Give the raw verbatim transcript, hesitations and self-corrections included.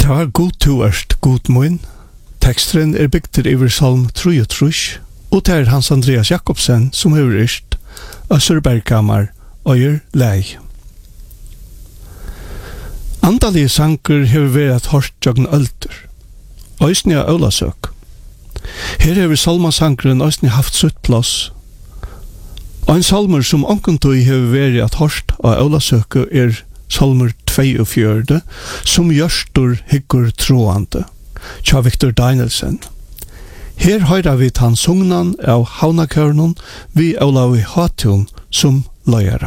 Det var god toerst, god mun. Tekstren er bygter over salm treogtrýss, og det er Hans Andreas Jakobsen som har rist av Sørbergkammer og gjør lei. Andalige sanger har vært hørt jøgn ølter, øysene av Ølasøk. Her har salmasangeren øysene haft sutt plass. Og en salmer som onkuntøy har vært at hørt av Ølasøk er salmer tveogfjørde, som gjørstor hyggur troande, tja Victor Danielsen. Her høyrer vi tann sugnan av Havnakørnen vi Olavi Hatun som løyere.